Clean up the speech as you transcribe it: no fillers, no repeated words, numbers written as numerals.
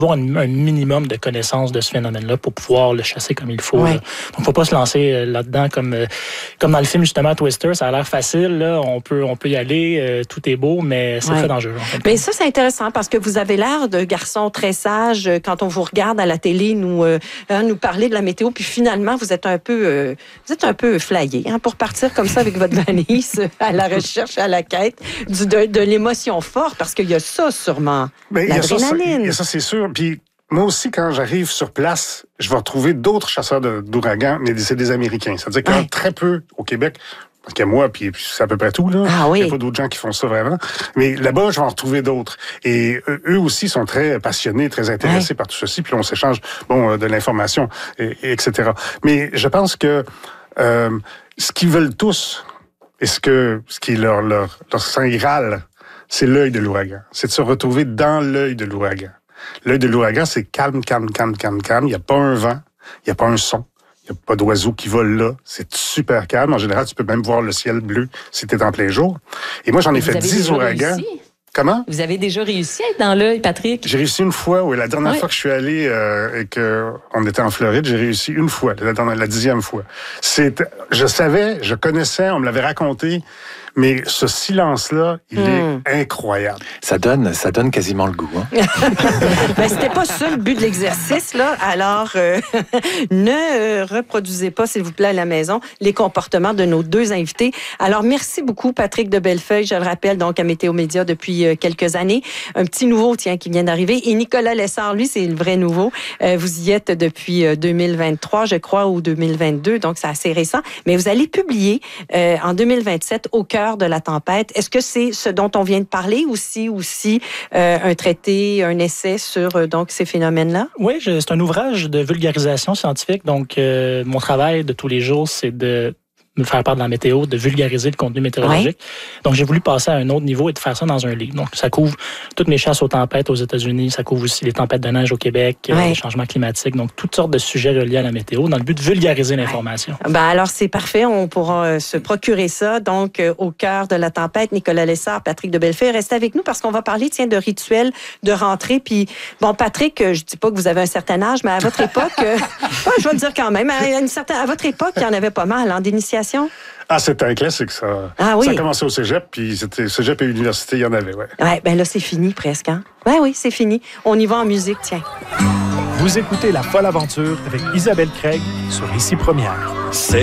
avoir un minimum de connaissance de ce phénomène-là pour pouvoir le chasser comme il faut. Ouais. Donc, faut pas se lancer là-dedans comme dans le film, justement, Twister. Ça a l'air facile, là. On peut y aller, tout est beau, mais c'est très dangereux. Mais ça, c'est intéressant parce que vous avez l'air de garçon très sage quand on vous regarde à la télé nous parler de la météo, puis finalement, vous êtes un peu flyé pour partir comme ça avec votre valise à la recherche, à la quête de l'émotion forte, parce qu'il y a ça sûrement, l'adrénaline. Il y a ça, c'est sûr. Puis moi aussi, quand j'arrive sur place, je vais retrouver d'autres chasseurs d'ouragans, mais c'est des Américains. C'est-à-dire qu'il y en a très peu au Québec. Parce qu'il y a moi, puis c'est à peu près tout, là. Il n'y a pas d'autres gens qui font ça vraiment. Mais là-bas, je vais en retrouver d'autres. Et eux aussi sont très passionnés, très intéressés par tout ceci. Puis on s'échange, de l'information, etc. Mais je pense que ce qu'ils veulent tous, et ce qui est leur saint graal, c'est l'œil de l'ouragan. C'est de se retrouver dans l'œil de l'ouragan. L'œil de l'ouragan, c'est calme, calme, calme, calme, calme. Il n'y a pas un vent, il n'y a pas un son. Il n'y a pas d'oiseaux qui volent là. C'est super calme. En général, tu peux même voir le ciel bleu si tu es en plein jour. Et moi, j'en ai fait 10 ouragans. Réussi? Comment? Vous avez déjà réussi à être dans l'œil, Patrick? J'ai réussi une fois, oui. La dernière fois que je suis allé et qu'on était en Floride, j'ai réussi une fois, la 10e fois. Je connaissais, on me l'avait raconté, mais ce silence-là, il est incroyable. Ça donne quasiment le goût. Ben, c'était pas ça le but de l'exercice, là. Alors, ne reproduisez pas, s'il vous plaît, à la maison, les comportements de nos deux invités. Alors, merci beaucoup, Patrick de Bellefeuille. Je le rappelle, donc, à Météo Média depuis quelques années. Un petit nouveau, qui vient d'arriver. Et Nicolas Lessard, lui, c'est le vrai nouveau. Vous y êtes depuis 2023, je crois, ou 2022. Donc, c'est assez récent. Mais vous allez publier en 2027 Au cœur de la tempête. Est-ce que c'est ce dont on vient de parler aussi un traité, un essai sur donc ces phénomènes-là? Oui, c'est un ouvrage de vulgarisation scientifique. Donc, mon travail de tous les jours, c'est de me faire part de la météo, de vulgariser le contenu météorologique. Donc, j'ai voulu passer à un autre niveau et de faire ça dans un livre. Donc, ça couvre toutes mes chasses aux tempêtes aux États-Unis, ça couvre aussi les tempêtes de neige au Québec, les changements climatiques, donc toutes sortes de sujets reliés à la météo dans le but de vulgariser l'information. Ben alors, c'est parfait. On pourra se procurer ça. Donc, Au cœur de la tempête, Nicolas Lessard, Patrick de Bellefeuille, restez avec nous parce qu'on va parler, de rituels de rentrée. Puis, bon, Patrick, je dis pas que vous avez un certain âge, mais à votre époque, je vais le dire quand même, à votre époque, il y en avait pas mal, d'initiation. Ah, c'était un classique, ça. Ah oui. Ça a commencé au cégep, puis c'était cégep et université, il y en avait, Ben là, c'est fini presque, Ben oui, c'est fini. On y va en musique, tiens. Vous écoutez La Folle Aventure avec Isabelle Craig sur Ici Première.